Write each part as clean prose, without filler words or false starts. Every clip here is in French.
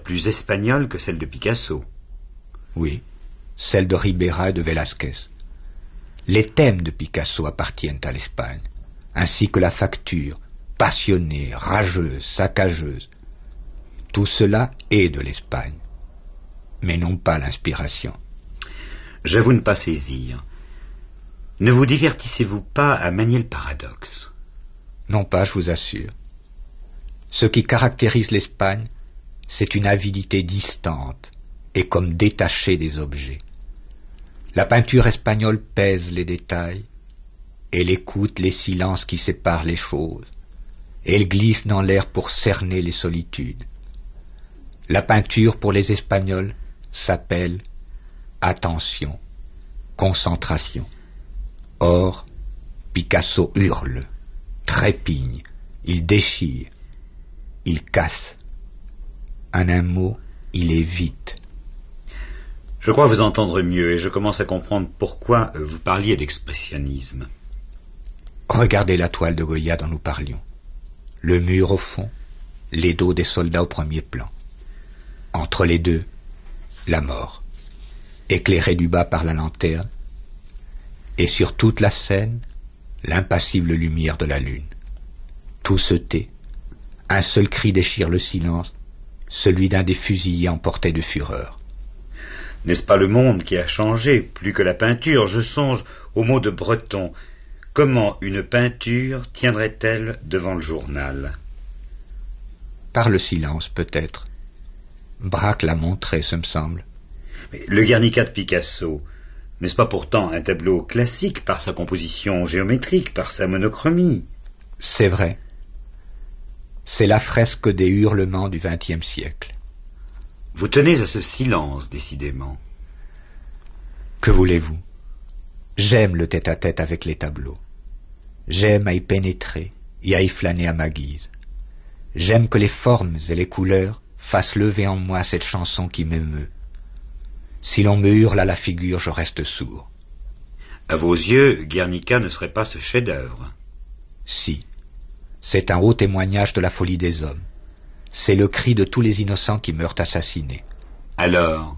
plus espagnole que celle de Picasso. Oui, celle de Ribera et de Velázquez. Les thèmes de Picasso appartiennent à l'Espagne, ainsi que la facture, passionnée, rageuse, saccageuse. Tout cela est de l'Espagne, mais non pas l'inspiration. J'avoue ne pas saisir. Ne vous divertissez-vous pas à manier le paradoxe? Non pas, je vous assure. Ce qui caractérise l'Espagne, c'est une avidité distante et comme détachée des objets. La peinture espagnole pèse les détails, elle écoute les silences qui séparent les choses, elle glisse dans l'air pour cerner les solitudes. La peinture pour les Espagnols s'appelle attention, concentration. Or, Picasso hurle, trépigne, il déchire, il casse. En un mot, il est vite. Je crois vous entendre mieux et je commence à comprendre pourquoi vous parliez d'expressionnisme. Regardez la toile de Goya dont nous parlions. Le mur au fond, les dos des soldats au premier plan. Entre les deux, la mort, éclairée du bas par la lanterne, et sur toute la scène, l'impassible lumière de la lune. Tout se tait, un seul cri déchire le silence, celui d'un des fusillés emporté de fureur. N'est-ce pas le monde qui a changé, plus que la peinture? Je songe au mot de Breton. Comment une peinture tiendrait-elle devant le journal? Par le silence, peut-être. Braque l'a montré, ce me semble. Mais le Guernica de Picasso, n'est-ce pas pourtant un tableau classique par sa composition géométrique, par sa monochromie? C'est vrai. C'est la fresque des hurlements du XXe siècle. Vous tenez à ce silence, décidément. Que voulez-vous? J'aime le tête-à-tête avec les tableaux. J'aime à y pénétrer et à y flâner à ma guise. J'aime que les formes et les couleurs fassent lever en moi cette chanson qui m'émeut. Si l'on me hurle à la figure, je reste sourd. À vos yeux, Guernica ne serait pas ce chef-d'œuvre? Si. C'est un haut témoignage de la folie des hommes. C'est le cri de tous les innocents qui meurent assassinés. Alors?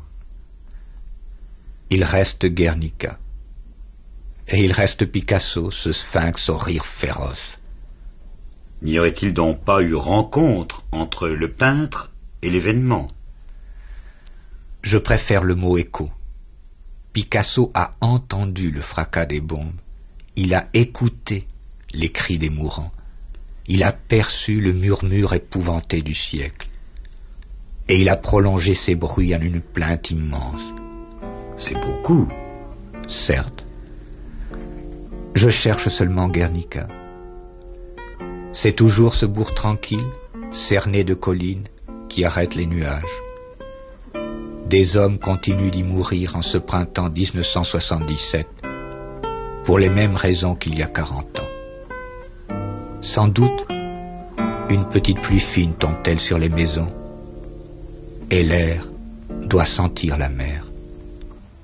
Il reste Guernica. Et il reste Picasso, ce sphinx au rire féroce. N'y aurait-il donc pas eu rencontre entre le peintre et l'événement? Je préfère le mot écho. Picasso a entendu le fracas des bombes. Il a écouté les cris des mourants. Il a perçu le murmure épouvanté du siècle. Et il a prolongé ces bruits en une plainte immense. C'est beaucoup. Certes. Je cherche seulement Guernica. C'est toujours ce bourg tranquille, cerné de collines, qui arrête les nuages. Des hommes continuent d'y mourir en ce printemps 1977, pour les mêmes raisons qu'il y a 40 ans. Sans doute, une petite pluie fine tombe-t-elle sur les maisons, et l'air doit sentir la mer.